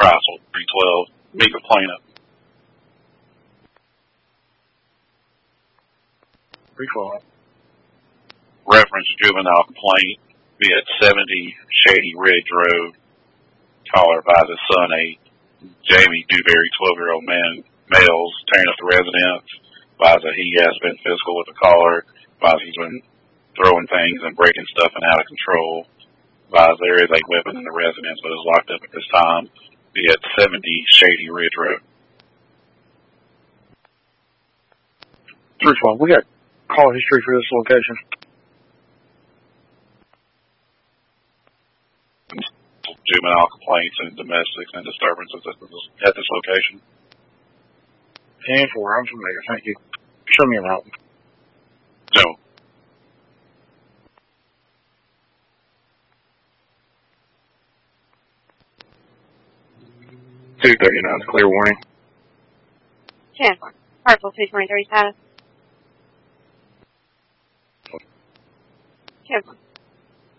Chrysler 312. Meet the plaintiff. 312. Reference juvenile complaint. Be at 70 Shady Ridge Road. Caller advises son 8. Jamie Dewberry, 12-year-old males, tearing up the residence. Advises he has been physical with the caller. Advises he's been throwing things and breaking stuff and out of control. Advises there is a weapon in the residence, but is locked up at this time. Be at 70 Shady Ridge Road. 312. We got call history for this location. Juvenile complaints and domestics and disturbances at this location. 10-4. I'm familiar. Thank you. Show me around. No. $239. Clear warning. 10-4. Parcel 223 status. 10-4.